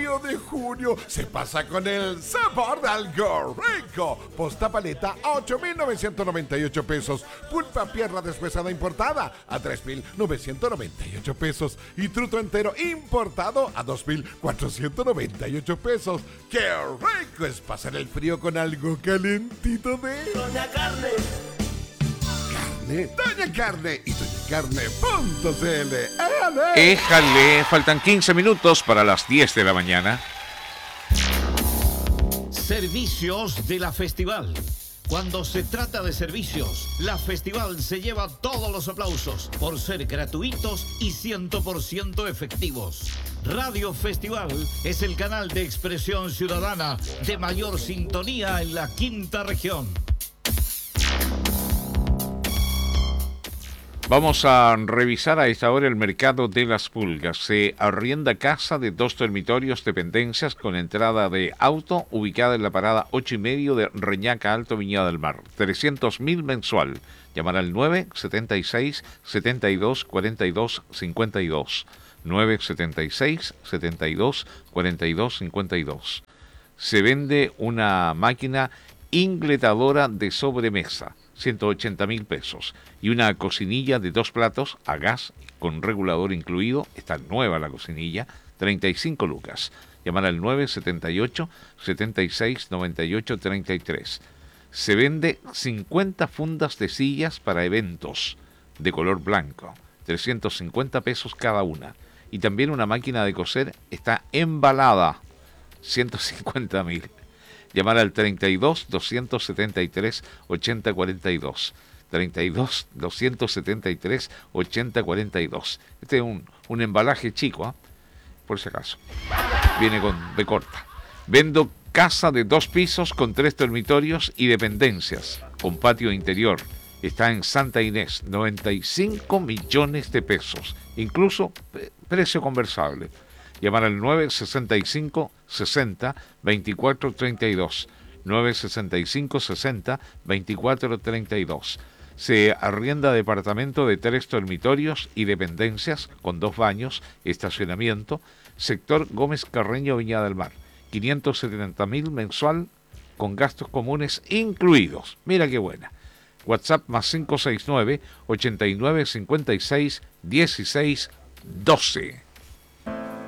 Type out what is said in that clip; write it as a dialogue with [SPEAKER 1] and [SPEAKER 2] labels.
[SPEAKER 1] frío de junio se pasa con el sabor de algo rico. Posta paleta a 8,998 pesos. Pulpa pierna deshuesada importada a 3,998 pesos. Y truto entero importado a 2,498 pesos. ¡Qué rico es pasar el frío con algo calentito de
[SPEAKER 2] Doña Carne!
[SPEAKER 1] Doña Carne y doñacarne.cl.
[SPEAKER 3] Éjale, faltan 15 minutos para las 10 de la mañana.
[SPEAKER 4] Servicios de la Festival. Cuando se trata de servicios, la Festival se lleva todos los aplausos por ser gratuitos y 100% efectivos. Radio Festival es el canal de expresión ciudadana de mayor sintonía en la quinta región.
[SPEAKER 3] Vamos a revisar a esta hora el mercado de las pulgas. Se arrienda casa de 2 dormitorios, dependencias con entrada de auto, ubicada en la parada 8,5 de Reñaca Alto, Viña del Mar. 300.000 mensual. Llamar al 976 72 42 52. 976 72 42 52. Se vende una máquina ingletadora de sobremesa, 180.000 pesos, y una cocinilla de 2 platos a gas con regulador incluido, está nueva la cocinilla, 35 lucas. Llamar al 978 76 98 33. Se vende 50 fundas de sillas para eventos de color blanco, 350 pesos cada una. Y también una máquina de coser está embalada, 150.000. Llamar al 32 273 80 42. 32 273 80 42. Este es un embalaje chico, ¿eh? Por si acaso. Viene de corta. Vendo casa de 2 pisos con 3 dormitorios y dependencias, con patio interior. Está en Santa Inés, 95 millones de pesos. Incluso precio conversable. Llamar al 965 60 24 32. 965 60 24 32. Se arrienda departamento de 3 dormitorios y dependencias con 2 baños, estacionamiento, sector Gómez Carreño, Viña del Mar. 570.000 mensual con gastos comunes incluidos. Mira qué buena. WhatsApp más 569 89 56 16 12.